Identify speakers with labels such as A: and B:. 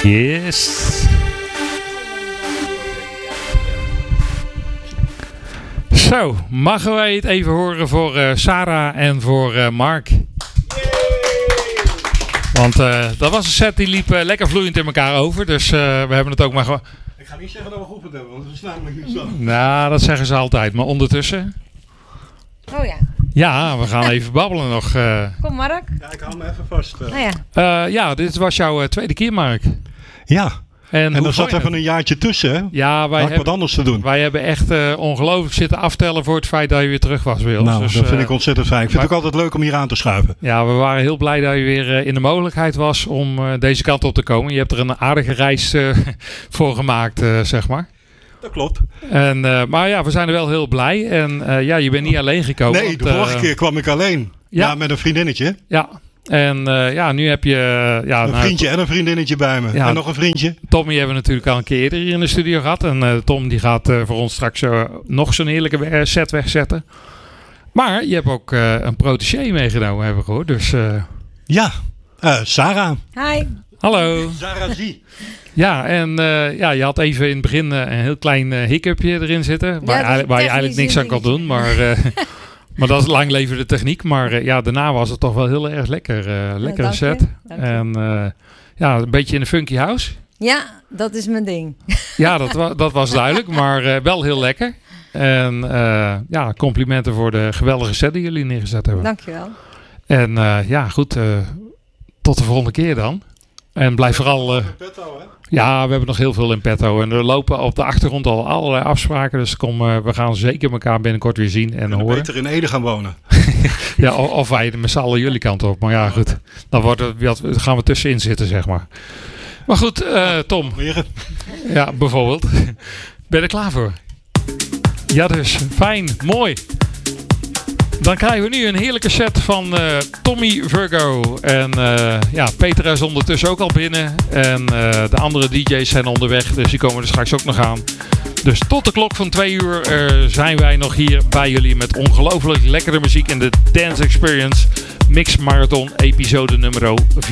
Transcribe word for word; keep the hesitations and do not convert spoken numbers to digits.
A: Yes. Zo, mogen wij het even horen voor uh, Sarah en voor uh, Mark? Want uh, dat was een set die liep uh, lekker vloeiend in elkaar over. Dus uh, we hebben het ook maar gewoon...
B: Ik ga niet zeggen dat we geoefend hebben, want we is namelijk niet zo.
A: Nou, dat zeggen ze altijd. Maar ondertussen...
C: Oh ja.
A: Ja, we gaan even babbelen nog. Uh...
C: Kom Mark.
B: Ja, ik hou me even vast. Uh.
C: Oh, ja.
A: Uh, ja, dit was jouw uh, tweede keer, Mark.
B: Ja.
A: En,
B: en er zat even een jaartje tussen, hè?
A: Ja, wij
B: Had
A: hebben,
B: wat anders te doen.
A: Wij hebben echt uh, ongelooflijk zitten aftellen voor het feit dat je weer terug was bij ons.
B: Nou,
A: dus,
B: dat vind
A: uh,
B: ik ontzettend fijn. Ik vind
A: maar,
B: het ook altijd leuk om hier aan te schuiven.
A: Ja, we waren heel blij dat je weer uh, in de mogelijkheid was om uh, deze kant op te komen. Je hebt er een aardige reis uh, voor gemaakt, uh, zeg maar.
B: Dat klopt.
A: En, uh, maar ja, we zijn er wel heel blij. En uh, ja, je bent niet alleen gekomen.
B: Nee,
A: want,
B: de vorige
A: uh,
B: keer kwam ik alleen. Ja, ja met een vriendinnetje.
A: Ja. En uh, ja, nu heb je... Uh, ja,
B: een
A: nou,
B: vriendje en een vriendinnetje bij me. Ja, en nog een vriendje.
A: Tommy hebben we natuurlijk al een keer eerder hier in de studio gehad. En uh, Tom die gaat uh, voor ons straks uh, nog zo'n heerlijke set wegzetten. Maar je hebt ook uh, een protégé meegenomen, hebben we gehoord. Dus, uh...
B: Ja, uh, Sarah.
C: Hi.
A: Hallo.
B: Sarah Z.
A: Ja, en uh, ja, je had even in het begin uh, een heel klein uh, hiccupje erin zitten. Ja, waar, waar, waar je eigenlijk niks aan kan doen. Maar... Uh, Maar dat is lang leven de techniek. Maar uh, ja, daarna was het toch wel heel erg lekker. Uh, lekkere
C: ja,
A: set.
C: Dank
A: en uh, ja, een beetje in de funky house.
C: Ja, dat is mijn ding.
A: Ja, dat, wa- dat was duidelijk. Maar uh, wel heel lekker. En uh, ja, complimenten voor de geweldige set die jullie neergezet hebben.
C: Dankjewel.
A: En uh, ja, goed. Uh, tot de volgende keer dan. En blijf vooral... Uh, ja, we hebben nog heel veel in petto. En er lopen op de achtergrond al allerlei afspraken. Dus kom, uh, we gaan zeker elkaar binnenkort weer zien en horen.
B: Beter in Ede gaan wonen.
A: Ja, of, of wij met z'n allen jullie kant op. Maar ja, goed. Dan wordt het, gaan we tussenin zitten, zeg maar. Maar goed, uh, Tom. Ja, bijvoorbeeld. Ben je er klaar voor? Ja, dus. Fijn. Mooi. Dan krijgen we nu een heerlijke set van uh, Tommy Virgo. En uh, ja, Peter is ondertussen ook al binnen. En uh, de andere D J's zijn onderweg. Dus die komen er straks ook nog aan. Dus tot de klok van twee uur uh, zijn wij nog hier bij jullie met ongelooflijk lekkere muziek in de Dance Experience Mix Marathon episode nummer vier.